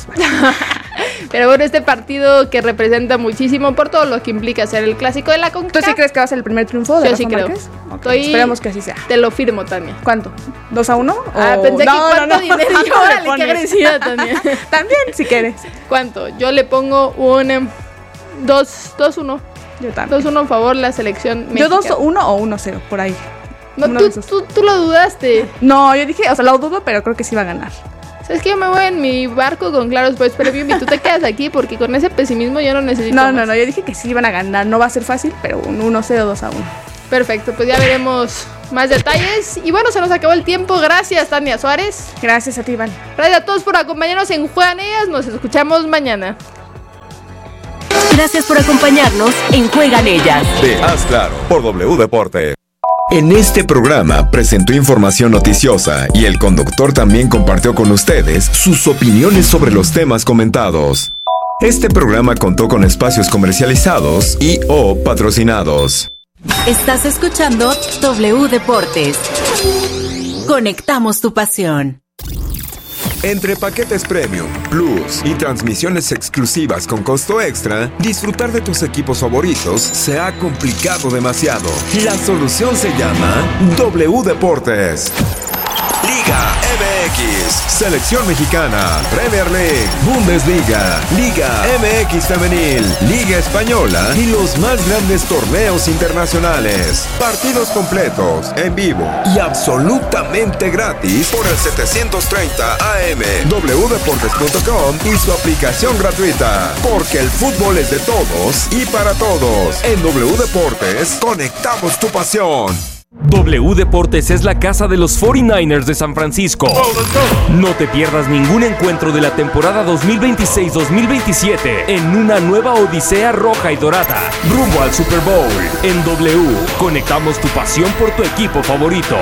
Pero bueno, este partido que representa muchísimo por todo lo que implica ser el clásico de la CONCACAF. ¿Tú sí crees que va a ser el primer triunfo de Yo Rafa sí creo. Márquez? Okay, Estoy... Esperemos que así sea. Te lo firmo, Tania. ¿Cuánto? ¿dos a uno? Ah, o... pensé no, que cuánto no, no, dinero. no, no, Órale, qué agresiva, Tania. También, si quieres. ¿Cuánto? Yo le pongo un dos uno. Yo también. dos uno a favor la selección mexicana. Yo dos uno o uno cero, por ahí. No, tú, tú, tú lo dudaste. No, yo dije, o sea, lo dudo, pero creo que sí va a ganar. ¿Sabes que yo me voy en mi barco con Claro Sports Premium y tú te quedas aquí? Porque con ese pesimismo yo no necesito No, más. no, no, yo dije que sí iban a ganar. No va a ser fácil, pero un uno cero, dos a uno. Perfecto, pues ya veremos más detalles. Y bueno, se nos acabó el tiempo. Gracias, Tania Suárez. Gracias a ti, Iván. Gracias a todos por acompañarnos en Juegan Ellas. Nos escuchamos mañana. Gracias por acompañarnos en Juegan Ellas. De Haz Claro por W Deporte. En este programa presentó información noticiosa y el conductor también compartió con ustedes sus opiniones sobre los temas comentados. Este programa contó con espacios comercializados y o patrocinados. Estás escuchando W Deportes. Conectamos tu pasión. Entre paquetes Premium, Plus y transmisiones exclusivas con costo extra, disfrutar de tus equipos favoritos se ha complicado demasiado. La solución se llama W Deportes. Liga M X, Selección Mexicana, Premier League, Bundesliga, Liga M X Femenil, Liga Española y los más grandes torneos internacionales. Partidos completos, en vivo y absolutamente gratis por el setecientos treinta A M, w deportes punto com y su aplicación gratuita. Porque el fútbol es de todos y para todos. En W Deportes, conectamos tu pasión. W Deportes es la casa de los cuarenta y nueve ers de San Francisco. No te pierdas ningún encuentro de la temporada dos mil veintiséis dos mil veintisiete en una nueva odisea roja y dorada, rumbo al Super Bowl. En W, conectamos tu pasión por tu equipo favorito.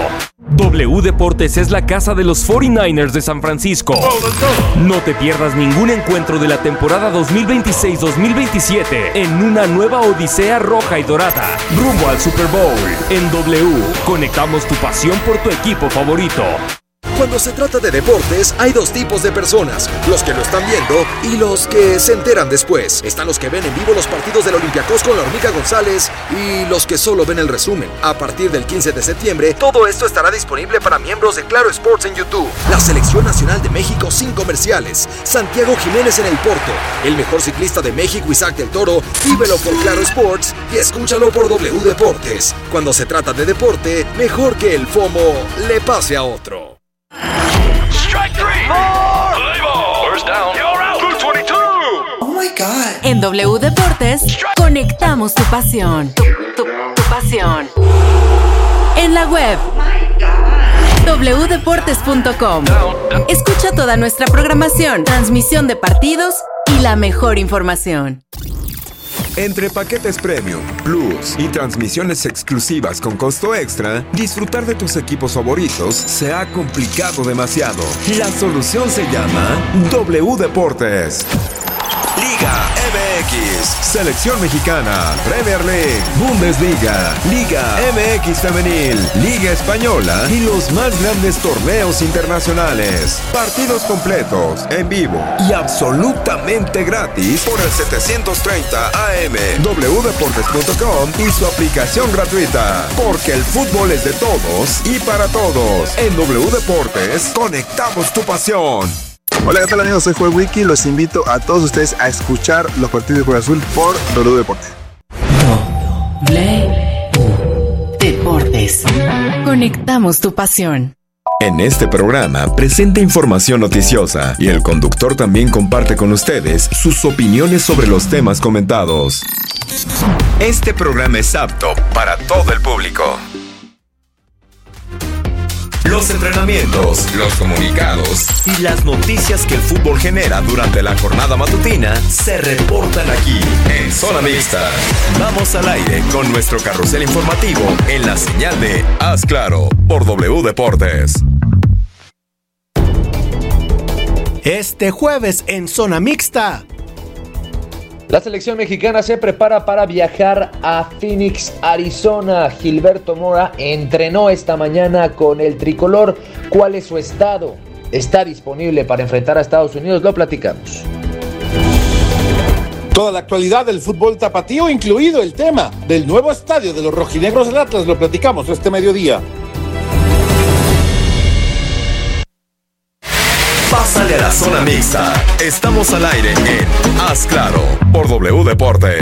W Deportes es la casa de los cuarenta y nueve ers de San Francisco. No te pierdas ningún encuentro de la temporada dos mil veintiséis dos mil veintisiete en una nueva odisea roja y dorada, rumbo al Super Bowl. En W, conectamos tu pasión por tu equipo favorito. Cuando se trata de deportes, hay dos tipos de personas, los que lo están viendo y los que se enteran después. Están los que ven en vivo los partidos del Olympiacos con la Hormiga González y los que solo ven el resumen. A partir del quince de septiembre, todo esto estará disponible para miembros de Claro Sports en YouTube. La Selección Nacional de México sin comerciales. Santiago Jiménez en el Porto. El mejor ciclista de México, Isaac del Toro. Vívelo por Claro Sports y escúchalo por W Deportes. Cuando se trata de deporte, mejor que el FOMO le pase a otro. Strike three. More. Play ball. First down. You're out. Blue veintidós. Oh my God. En W Deportes, conectamos tu pasión. Tu, tu, tu pasión. En la web. w deportes punto com. Escucha toda nuestra programación, transmisión de partidos y la mejor información. Entre paquetes Premium, Plus y transmisiones exclusivas con costo extra, disfrutar de tus equipos favoritos se ha complicado demasiado. La solución se llama W Deportes. Liga M X, Selección Mexicana, Premier League, Bundesliga, Liga M X Femenil, Liga Española y los más grandes torneos internacionales. Partidos completos, en vivo y absolutamente gratis por el setecientos treinta A M, w deportes punto com y su aplicación gratuita. Porque el fútbol es de todos y para todos. En W Deportes, conectamos tu pasión. Hola, ¿qué tal amigos? Soy Joel Wiki. Los invito a todos ustedes a escuchar los partidos de Cruz Azul por W Deportes. W Deportes. Conectamos tu pasión. En este programa presenta información noticiosa y el conductor también comparte con ustedes sus opiniones sobre los temas comentados. Este programa es apto para todo el público. Los entrenamientos, los comunicados y las noticias que el fútbol genera durante la jornada matutina se reportan aquí en Zona Mixta. Vamos al aire con nuestro carrusel informativo en la señal de Haz Claro por W Deportes. Este jueves en Zona Mixta. La selección mexicana se prepara para viajar a Phoenix, Arizona. Gilberto Mora entrenó esta mañana con el tricolor. ¿Cuál es su estado? ¿Está disponible para enfrentar a Estados Unidos? Lo platicamos. Toda la actualidad del fútbol tapatío, incluido el tema del nuevo estadio de los rojinegros del Atlas, lo platicamos este mediodía. Pásale a la Zona Mixta. Estamos al aire en Haz Claro por W Deportes.